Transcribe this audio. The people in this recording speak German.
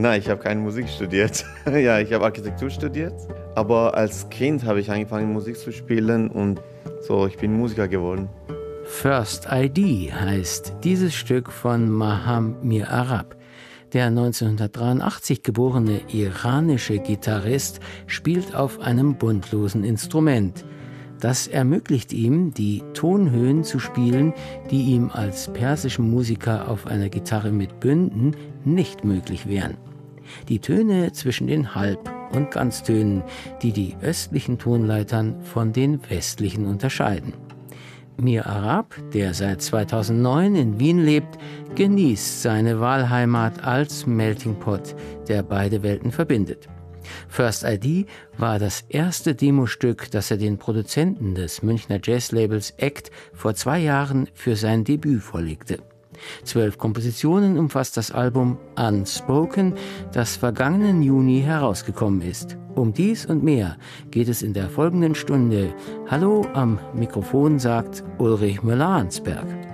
Nein, ich habe keine Musik studiert. Ja, ich habe Architektur studiert. Aber als Kind habe ich angefangen, Musik zu spielen und so, ich bin Musiker geworden. First ID heißt dieses Stück von Maham Mir Arab. Der 1983 geborene iranische Gitarrist spielt auf einem bundlosen Instrument. Das ermöglicht ihm, die Tonhöhen zu spielen, die ihm als persischem Musiker auf einer Gitarre mit Bünden nicht möglich wären. Die Töne zwischen den Halb- und Ganztönen, die die östlichen Tonleitern von den westlichen unterscheiden. Mir Arab, der seit 2009 in Wien lebt, genießt seine Wahlheimat als Melting Pot, der beide Welten verbindet. First ID war das erste Demostück, das er den Produzenten des Münchner Jazzlabels ACT vor 2 Jahren für sein Debüt vorlegte. 12 Kompositionen umfasst das Album Unspoken, das vergangenen Juni herausgekommen ist. Um dies und mehr geht es in der folgenden Stunde. Hallo am Mikrofon sagt Ulrich Müller-Arnsberg.